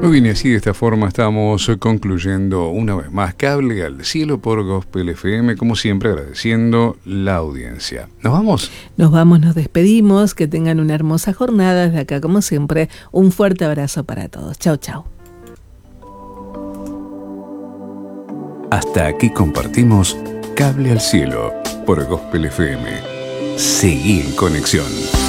Muy bien, y así de esta forma estamos concluyendo una vez más Cable al Cielo por Gospel FM, como siempre agradeciendo la audiencia. ¿Nos vamos? Nos vamos, nos despedimos, que tengan una hermosa jornada. Desde acá, como siempre, un fuerte abrazo para todos. Chau, chau. Hasta aquí compartimos Cable al Cielo por Gospel FM. Seguí en conexión.